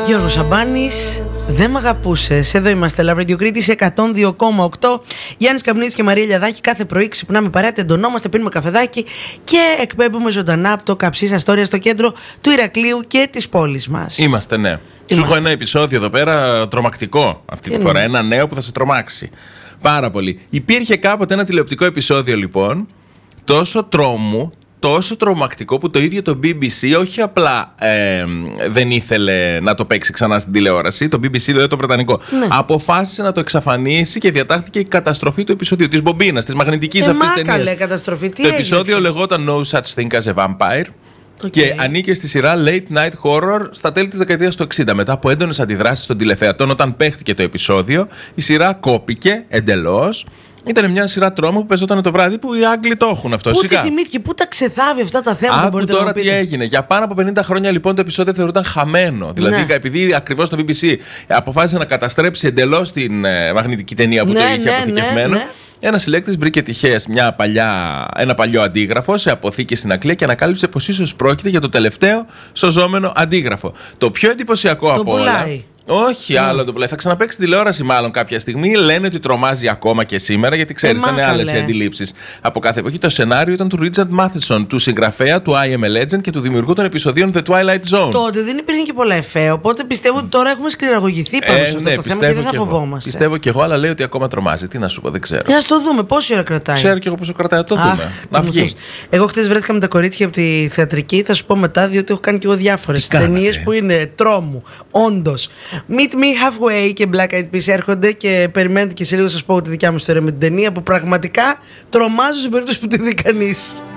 Γιώργος Σαμπάνης, δεν μ' αγαπούσες. Εδώ είμαστε, Love Radio Κρήτη 102,8. Γιάννης Καμνίδης και Μαρία Λιαδάκη. Κάθε πρωί ξυπνάμε παρέα, τεντωνόμαστε, πίνουμε καφεδάκι και εκπέμπουμε ζωντανά από το Καψής Αστόρια στο κέντρο του Ηρακλείου και της πόλης μας. Είμαστε, ναι. Σου έχω ένα επεισόδιο εδώ πέρα τρομακτικό αυτή τη φορά. Ένα νέο που θα σε τρομάξει πάρα πολύ. Υπήρχε κάποτε ένα τηλεοπτικό επεισόδιο, λοιπόν, τόσο τρόμου, τόσο τρομακτικό που το ίδιο το BBC όχι απλά δεν ήθελε να το παίξει ξανά στην τηλεόραση, το BBC, δηλαδή το βρετανικό, αποφάσισε να το εξαφανίσει και διατάχθηκε η καταστροφή του επεισοδίου, της μπομπίνας, της μαγνητικής αυτής ταινίας. Καλέ, καταστροφή, τι το επεισόδιο λεγόταν No Such Thing as a Vampire. Και ανήκε στη σειρά Late Night Horror στα τέλη της δεκαετίας του 60. Μετά από έντονες αντιδράσεις των τηλεθεατών, όταν παίχτηκε το επεισόδιο, η σειρά κόπηκε εντελώς. Ήταν μια σειρά τρόμου που παίζονταν το βράδυ, που οι Άγγλοι το έχουν αυτό. Πού τη θυμήθηκε, πού τα ξεθάβει αυτά τα θέματα. Άκου τώρα τι έγινε. Για πάνω από 50 χρόνια, λοιπόν, το επεισόδιο θεωρούταν χαμένο. Δηλαδή, επειδή ακριβώς το BBC αποφάσισε να καταστρέψει εντελώς την μαγνητική ταινία που το είχε αποθηκευμένο. Ένας συλλέκτης βρήκε τυχαίας ένα παλιό αντίγραφο σε αποθήκη στην Αγγλία και ανακάλυψε πως ίσως πρόκειται για το τελευταίο σωζόμενο αντίγραφο. Το πιο εντυπωσιακό από όλα. Όχι, άλλο το πουλάει. Θα ξαναπαίξει τηλεόραση, μάλλον κάποια στιγμή. Λένε ότι τρομάζει ακόμα και σήμερα, γιατί ξέρεις, ήταν άλλες οι αντιλήψεις από κάθε εποχή. Το σενάριο ήταν του Richard Matheson, του συγγραφέα του I Am a Legend και του δημιουργού των επεισοδίων The Twilight Zone. Τότε δεν υπήρχε και πολλά εφέ, οπότε πιστεύω ότι τώρα έχουμε σκληραγωγηθεί πάνω σε αυτό το θέμα και δεν θα φοβόμαστε. Πιστεύω κι εγώ, αλλά λέει ότι ακόμα τρομάζει. Τι να σου πω, δεν ξέρω. Για να το δούμε, πόση ώρα κρατάει. Ξέρω κι εγώ πόσο κρατάει, το δούμε. Να βγει. Εγώ χτες βρέθηκα με τα κορίτσια από τη θεατρική, θα σου πω μετά, διότι έχω κάνει κι εγώ διάφορες ταινίες που είναι τρόμου. Όντως. Meet Me Halfway και Black Eyed Peas έρχονται και περιμένετε και σε λίγο σας πω τη δικιά μου ιστορία με την ταινία που πραγματικά τρομάζω σε περίπτωση που τη δει κανείς.